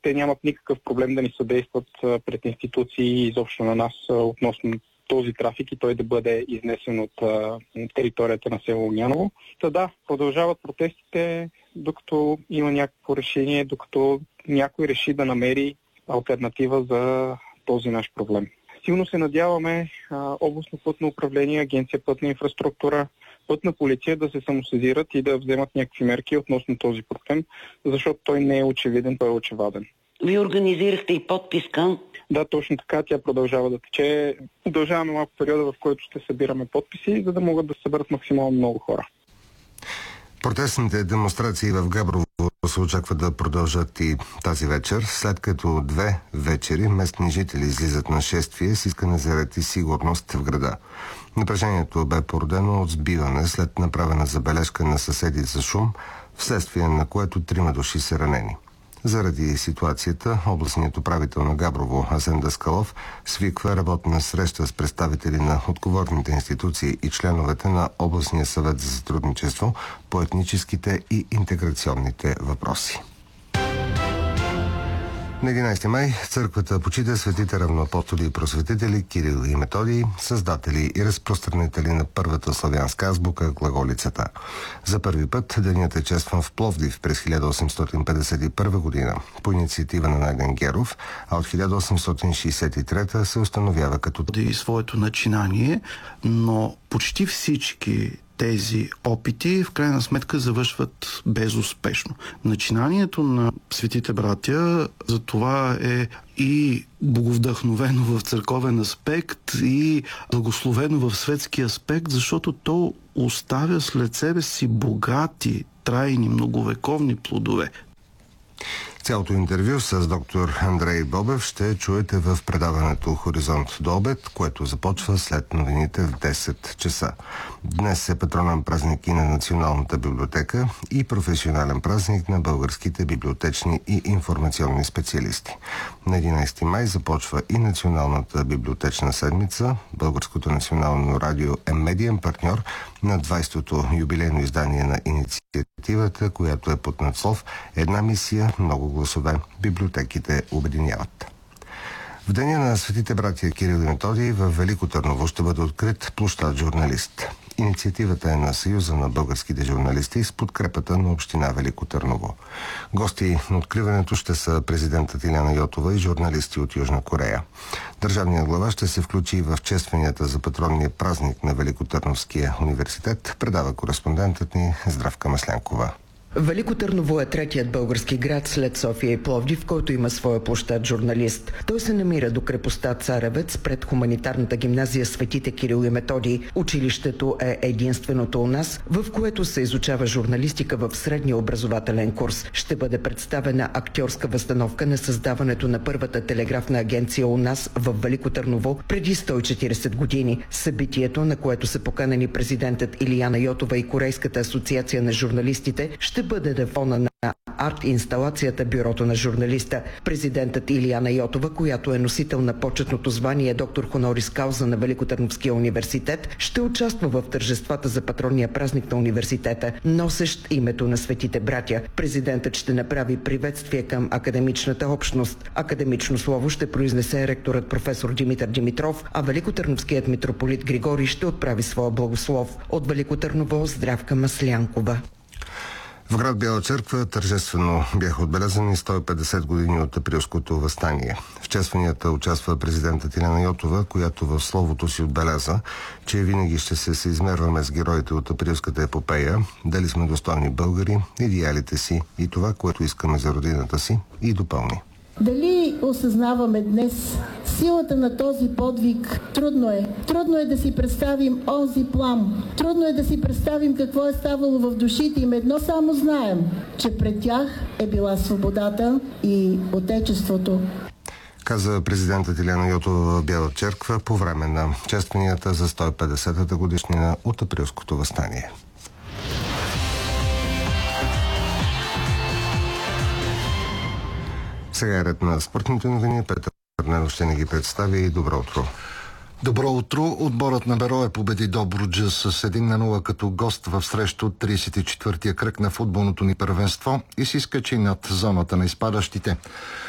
те нямат никакъв проблем да ни съдействат пред институции и изобщо на нас относно този трафик и той да бъде изнесен от територията на село Огняново. Та да, продължават протестите, докато има някакво решение, докато някой реши да намери алтернатива за този наш проблем. Силно се надяваме областно пътно управление, агенция пътна инфраструктура, пътна полиция да се самосезират и да вземат някакви мерки относно този проблем, защото той не е очевиден, той е очеваден. Вие организирахте и подписка. Да, точно така. Тя продължава да тече. Продължаваме малко периода, в който ще събираме подписи, за да могат да съберат максимално много хора. Протестните демонстрации в Габрово се очаква да продължат и тази вечер, след като 2 вечери местни жители излизат на шествие с искане за ред и сигурност в града. Напрежението бе породено от сбиване след направена забележка на съседи за шум, вследствие на което 3 души са ранени. Заради ситуацията, областният управител на Габрово Асен Даскалов свиква работна среща с представители на отговорните институции и членовете на областния съвет за сътрудничество по етническите и интеграционните въпроси. На 11 май църквата почита светите равноапостоли и просветители Кирил и Методий, създатели и разпространители на първата славянска азбука глаголицата. За първи път денят е честван в Пловдив през 1851 година по инициатива на Найден Геров, а от 1863 се установява като и своето начинание, но почти всички тези опити в крайна сметка завършват безуспешно. Начинанието на светите братя за това е и боговдъхновено в църковен аспект и благословено в светски аспект, защото то оставя след себе си богати, трайни, многовековни плодове. Цялото интервю с доктор Андрей Бобев ще чуете в предаването Хоризонт до обед, което започва след новините в 10 часа. Днес е патронен празник и на Националната библиотека и професионален празник на българските библиотечни и информационни специалисти. На 11 май започва и Националната библиотечна седмица. Българското национално радио е медиен партньор на 20-то юбилейно издание на инициативата, която е под надслов "Една мисия, много гласове. Библиотеките обединяват". В деня на светите братия Кирил и Методий в Велико Търново ще бъде открит площад "Журналист". Инициативата е на Съюза на българските журналисти с подкрепата на община Велико Търново. Гости на откриването ще са президентът Илияна Йотова и журналисти от Южна Корея. Държавният глава ще се включи и в честванията за патронния празник на Великотърновския университет, предава кореспондентът ни Здравка Маслянкова. Велико Търново е третият български град след София и Пловдив, който има своя площад "Журналист". Той се намира до крепостта Царевец пред хуманитарната гимназия Светите Кирил и Методий. Училището е единственото у нас, в което се изучава журналистика в средния образователен курс. Ще бъде представена актьорска възстановка на създаването на първата телеграфна агенция у нас в Велико Търново преди 140 години. Събитието, на което са поканени президентът Илияна Йотова и Корейската асоциация на журналистите, ще бъде на фона на арт-инсталацията "Бюрото на журналиста". Президентът Илияна Йотова, която е носител на почетното звание доктор хонорис кауза на Великотърновския университет, ще участва в тържествата за патронния празник на университета, носещ името на светите братя. Президентът ще направи приветствие към академичната общност. Академично слово ще произнесе ректорът професор Димитър Димитров, а великотърновският митрополит Григорий ще отправи своя благослов. От Велико Търново Здравка Маслянкова. В град Бяла Черква тържествено бяха отбелязани 150 години от Априлското въстание. В честванията участва президентът Илияна Йотова, която в словото си отбеляза, че винаги ще се съизмерваме с героите от Априлската епопея, дали сме достойни българи, идеалите си и това, което искаме за родината си, и допълни. Дали осъзнаваме днес силата на този подвиг? Трудно е. Трудно е да си представим онзи плам. Трудно е да си представим какво е ставало в душите им. Едно само знаем, че пред тях е била свободата и отечеството. Каза президентът Илияна Йотова в Бяла Черква по време на честванията за 150-та годишнина от Априлското въстание. Сега е ред на спортните новини. Петър Ненов ще ни ги представи и добро утро. Добро утро! Отборът на Берое победи Добруджа с 1-0 като гост в срещу 34-я кръг на футболното ни първенство и си скачи над зоната на изпадащите.